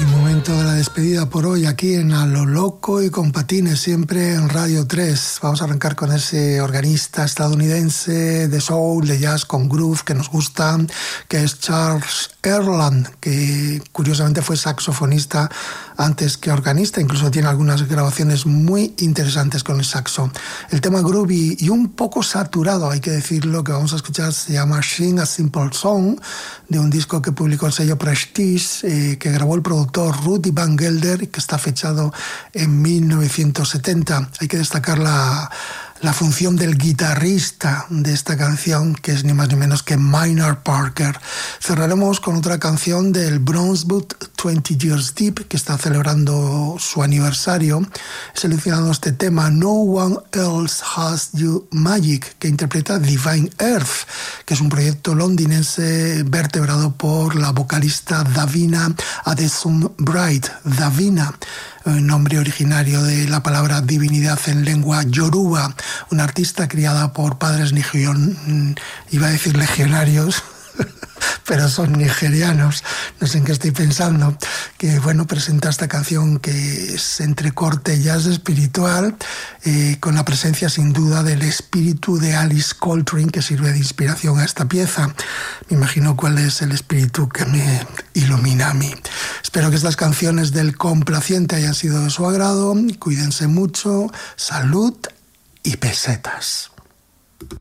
Momento de la despedida por hoy aquí en A lo Loco y con Patines, siempre en Radio 3. Vamos a arrancar con ese organista estadounidense de soul, de jazz con groove que nos gusta, que es Charles Earland, que curiosamente fue saxofonista antes que organista, incluso tiene algunas grabaciones muy interesantes con el saxo. El tema groovy y un poco saturado, hay que decirlo, que vamos a escuchar se llama Sing a Simple Song, de un disco que publicó el sello Prestige, que grabó el productor Rudy Van Gelder y que está fechado en 1970. Hay que destacar la función del guitarrista de esta canción, que es ni más ni menos que Minor Parker. Cerraremos con otra canción del Brownswood 20 Years Deep, que está celebrando su aniversario. He seleccionado este tema, No One Else Has You Magic, que interpreta Divine Earth, que es un proyecto londinense vertebrado por la vocalista Davina Adesun Bright. Davina, nombre originario de la palabra divinidad en lengua yoruba, una artista criada por padres iba a decir legionarios, pero son nigerianos, no sé en qué estoy pensando, que bueno, presenta esta canción que es entre corte jazz espiritual, con la presencia sin duda del espíritu de Alice Coltrane, que sirve de inspiración a esta pieza. Me imagino cuál es el espíritu que me ilumina a mí. Espero que estas canciones del complaciente hayan sido de su agrado. Cuídense mucho, salud y pesetas.